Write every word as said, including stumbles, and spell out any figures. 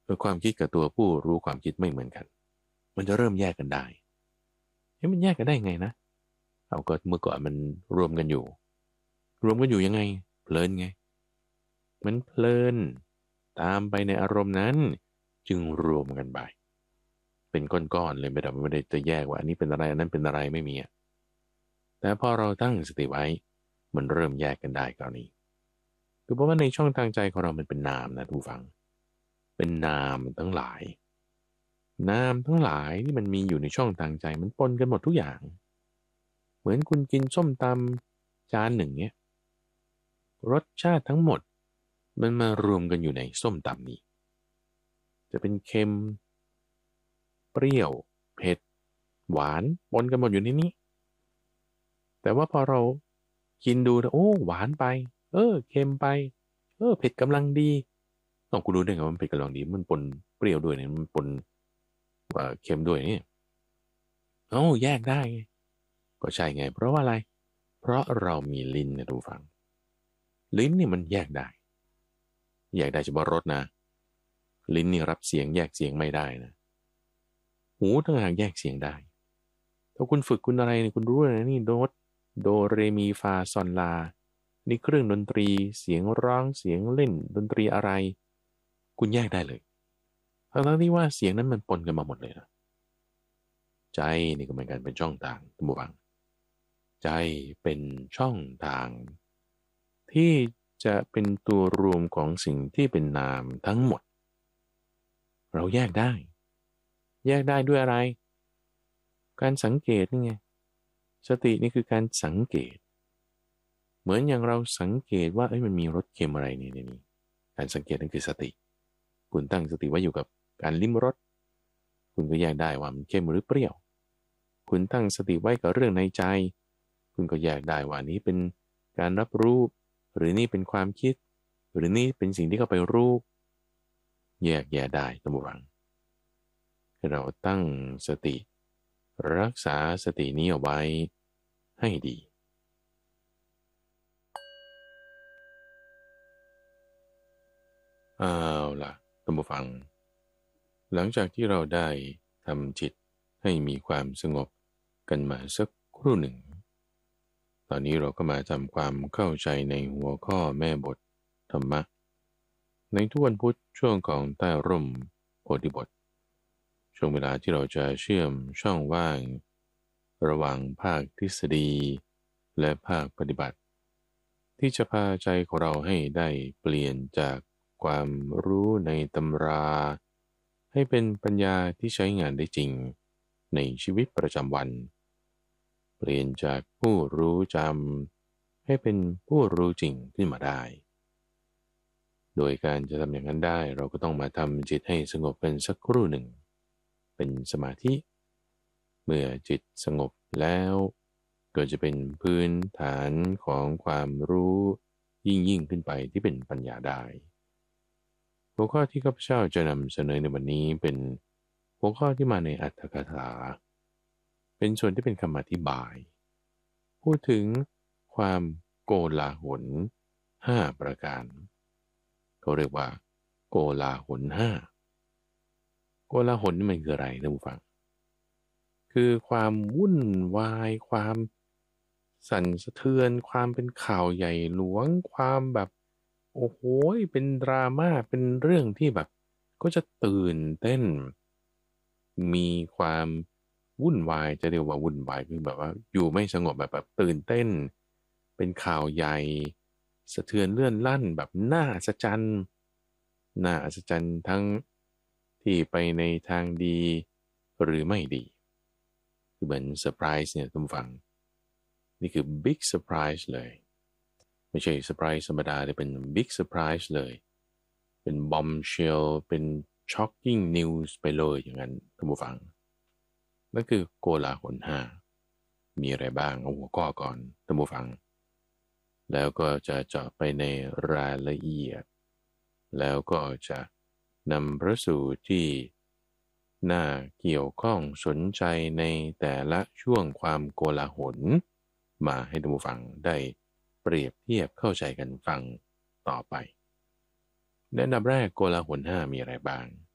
ความคิดกับตัวผู้รู้ความคิดไม่เหมือนกันมันจะเริ่มแยกกันได้เฮ้ยมันแยกกันได้ไงนะเอาก็เมื่อก่อนมันรวมกันอยู่รวมกันอยู่ยังไงเพลินไงมันเพลินตามไปในอารมณ์นั้นจึงรวมกันไปเป็นก้อนๆเลยไม่ได้ไม่ได้จะแยกว่าอันนี้เป็นอะไรอันนั้นเป็นอะไรไม่มีอะแต่พอเราตั้งสติไว้มันเริ่มแยกกันได้คราวนี้คือเพราะว่าในช่องทางใจของเรามันเป็นนามนะทุกฝังเป็นนามทั้งหลายนามทั้งหลายที่มันมีอยู่ในช่องทางใจมันปนกันหมดทุกอย่างเหมือนคุณกินส้มตำจานหนึ่งเนี่ยรสชาติทั้งหมดมันมารวมกันอยู่ในส้มตำนี้จะเป็นเค็มเปรี้ยวเผ็ดหวานปนกันหมดอยู่ในนี้แต่ว่าพอเรากินดูนะโอ้หวานไปเออเค็มไปเออเผ็ดกำลังดีต้องคุณรู้ได้ไงว่ามันเผ็ดกำลังดีมันปนเปรี้ยวด้วยเนี่ยมันปนเอ่อเค็มด้วยเนี่ยเอ้าแยกได้ไงก็ใช่ไงเพราะว่าอะไรเพราะเรามีลิ้นนะทุกฝังลิ้นนี่มันแยกได้แยกได้เฉพาะรสนะลิ้นนี่รับเสียงแยกเสียงไม่ได้นะหูต่างหากแยกเสียงได้ถ้าคุณฝึกคุณอะไรเนี่ยคุณรู้เลยนะนี่โน้ตโดเรมีฟาซอนลานี่เครื่องดนตรีเสียงร้องเสียงเล่นดนตรีอะไรคุณแยกได้เลยทั้งๆที่ว่าเสียงนั้นมันปนกันมาหมดเลยนะใจนี่ก็เหมือนกันเป็นช่องทางทุกบังใจเป็นช่องทางที่จะเป็นตัวรวมของสิ่งที่เป็นนามทั้งหมดเราแยกได้แยกได้ด้วยอะไรการสังเกตนี่ไงสตินี่คือการสังเกตเหมือนอย่างเราสังเกตว่าเอ้ยมันมีรสเค็มอะไรนี่ในนี้การสังเกตนั่นคือสติคุณตั้งสติไว้อยู่กับการลิ้มรสคุณก็แยกได้ว่ามันเค็มหรือเปรี้ยวคุณตั้งสติไว้กับเรื่องในใจคุณก็แยกได้ว่านี้เป็นการรับรู้หรือนี่เป็นความคิดหรือนี่เป็นสิ่งที่เข้าไปรู้แยกแยะได้ตั้งหวังให้เราตั้งสติรักษาสตินี้เอาไว้ให้ดีเอาล่ะตั้งฟังหลังจากที่เราได้ทำจิตให้มีความสงบกันมาสักครู่หนึ่งตอนนี้เราก็มาทำความเข้าใจในหัวข้อแม่บทธรรมะในทุกวันพุธช่วงของใต้ร่มโพธิบทช่วงเวลาที่เราจะเชื่อมช่องว่างระหว่างภาคทฤษฎีและภาคปฏิบัติที่จะพาใจของเราให้ได้เปลี่ยนจากความรู้ในตำราให้เป็นปัญญาที่ใช้งานได้จริงในชีวิตประจำวันเปลี่ยนจากผู้รู้จำให้เป็นผู้รู้จริงขึ้นมาได้โดยการจะทำอย่างนั้นได้เราก็ต้องมาทำจิตให้สงบเป็นสักครู่หนึ่งเป็นสมาธิเมื่อจิตสงบแล้วก็จะเป็นพื้นฐานของความรู้ยิ่งยิ่งขึ้นไปที่เป็นปัญญาได้หัวข้อที่ข้าพเจ้าจะนำเสนอในวันนี้เป็นหัวข้อที่มาในอัตถกถาเป็นส่วนที่เป็นคำอธิบายพูดถึงความโกลาหลห้าประการเขาเรียกว่าโกลาหลห้าโกลาหลนี่มันคืออะไรท่านผู้ฟังคือความวุ่นวายความสั่นสะเทือนความเป็นข่าวใหญ่หลวงความแบบโอ้โหเป็นดราม่าเป็นเรื่องที่แบบก็จะตื่นเต้นมีความวุ่นวายจะเรียกว่าวุ่นวายคือแบบว่าอยู่ไม่สงบแบบแบบตื่นเต้นเป็นข่าวใหญ่สะเทือนเลื่อนลั่นแบบน่าอัศจรรย์น่าอัศจรรย์ทั้งที่ไปในทางดีหรือไม่ดีคือเหมือนเซอร์ไพรส์เนี่ยทุกฝังนี่คือบิ๊กเซอร์ไพรส์เลยไม่ใช่เซอร์ไพรส์ธรรมดาแต่เป็นบิ๊กเซอร์ไพรส์เลยเป็นบอมเชลเป็นช็อกกิ้งนิวส์ไปเลยอย่างนั้นท่านผู้ฟังนั่นคือโกลาหลห้ามีอะไรบ้างเอาหัวข้อก่อนท่านผู้ฟังแล้วก็จะเจาะไปในรายละเอียดแล้วก็จะนำพระสูตรที่น่าเกี่ยวข้องสนใจในแต่ละช่วงความโกลาหลมาให้ท่านผู้ฟังได้เปรียบเทียบเข้าใจกันฟังต่อไปในอันดับแรกโกลาหลห้ามีอะไรบ้าง